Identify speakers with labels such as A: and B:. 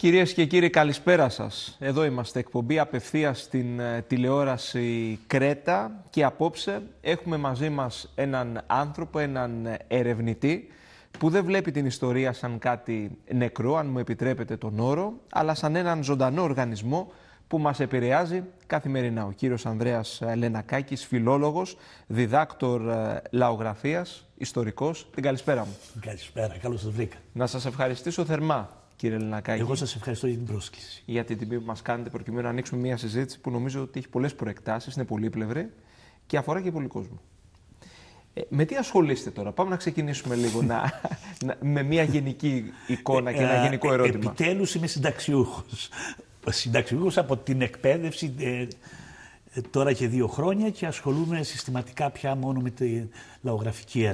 A: Κυρίες και κύριοι, καλησπέρα σας. Εδώ είμαστε, εκπομπή απευθείας στην τηλεόραση Κρέτα και απόψε έχουμε μαζί μας έναν άνθρωπο, έναν ερευνητή που δεν βλέπει την ιστορία σαν κάτι νεκρό, αν μου επιτρέπετε τον όρο, αλλά σαν έναν ζωντανό οργανισμό που μας επηρεάζει καθημερινά. Ο κύριος Ανδρέας Λενακάκης, φιλόλογος, διδάκτορ λαογραφίας, ιστορικός. Την καλησπέρα μου.
B: Καλησπέρα, καλώς σας βρήκα.
A: Να σας ευχαριστήσω θερμά, κύριε Λενακάκη.
B: Εγώ σας ευχαριστώ για την πρόσκληση.
A: Για την τιμή που μας κάνετε, προκειμένου να ανοίξουμε μια συζήτηση που νομίζω ότι έχει πολλές προεκτάσεις, είναι πολύπλευρη και αφορά και πολύ κόσμο. Με τι ασχολείστε τώρα, πάμε να ξεκινήσουμε λίγο με μια γενική εικόνα και ένα γενικό ερώτημα.
B: Επιτέλους είμαι συνταξιούχος. Συνταξιούχος από την εκπαίδευση τώρα και 2 χρόνια και ασχολούμαι συστηματικά πια μόνο με τη λαογραφική έρευνα.